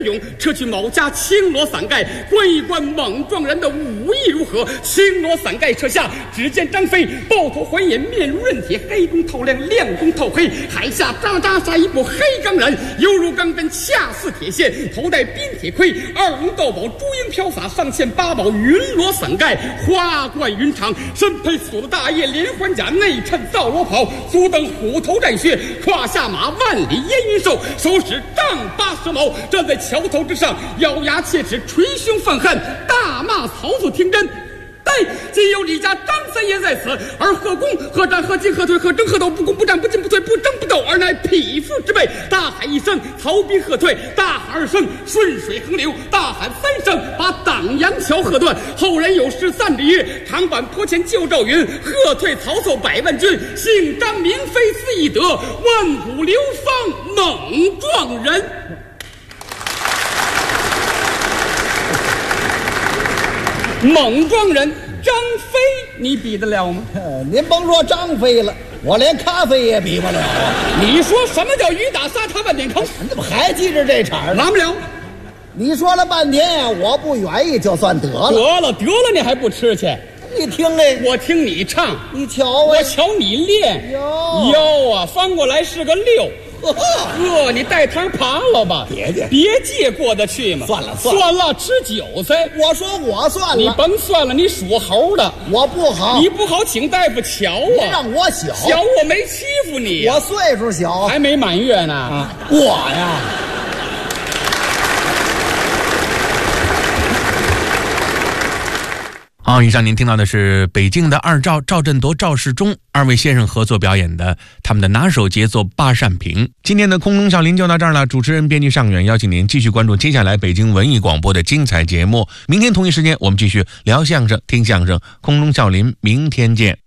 勇撤去某家青罗伞盖，观一观猛撞人的武艺如何？青罗伞盖撤下，只见张飞抱头环眼，面如刃铁，黑中透亮，亮中透黑，海下扎扎杀一部黑钢髯，犹如钢针，恰似铁线，头戴冰铁盔，二龙斗宝，珠缨飘洒，上嵌八宝云罗伞盖，花冠云长，身披锁的大叶连环甲，内衬皂罗袍，足蹬虎头战靴，胯下马万里烟云兽，手使丈八蛇矛，站在桥头之上，咬牙切齿，捶胸愤恨，大骂曹操听真。但今有李家张三爷在此，而贺公、贺战、贺进、贺退、贺争、贺斗，不攻不战，不进不退，不争不斗，而乃匹夫之辈。大喊一声，曹兵贺退；大喊二声，顺水横流；大喊三声，把党阳桥喝断。后人有诗赞之曰：长坂坡前救赵云，贺退曹操百万军。姓张名飞思义德，万古流芳猛撞人。猛撞人，张飞你比得了吗？ 您甭说张飞了，我连咖啡也比不了啊！ 你说什么叫雨打沙滩万点坑？ 你怎么还记着这茬呢？ 完不了。 你说了半天呀，我不愿意就算得了。 得了，你还不吃去？ 你听哎， 我听你唱， 你瞧啊， 我瞧你练。腰啊，翻过来是个6。呵，你带汤爬了吧？别借过得去嘛。算了，吃韭菜。 我说我算了， 你甭算了，你属猴的。 我不好， 你不好，请大夫瞧啊。 你让我小， 我没欺负你我岁数小， 还没满月呢。 我呀。 好，以上您听到的是北京的二赵赵振铎、赵世忠二位先生合作表演的他们的拿手杰作《八扇屏》。今天的空中笑林就到这儿了，主持人编辑尚远，邀请您继续关注接下来北京文艺广播的精彩节目。明天同一时间我们继续聊相声、听相声，空中笑林，明天见。